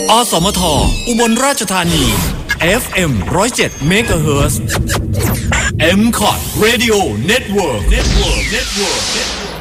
อสมทอุบลราชธานี FM 107 MHz MCOT Radio Network